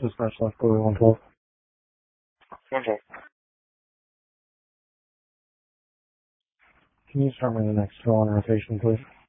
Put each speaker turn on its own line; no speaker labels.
Dispatch left Bowie 112.
112.
Can you start me the next fill on rotation, please?